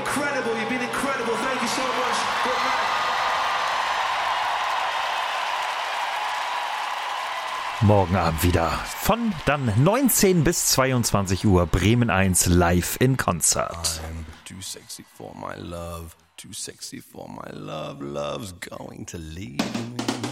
incredible. You've been incredible. Thank you so much. Good night. Morgen Abend wieder von dann 19 bis 22 Uhr Bremen 1 live in Konzert. I'm too sexy for my love, too sexy for my love, love's going to leave me.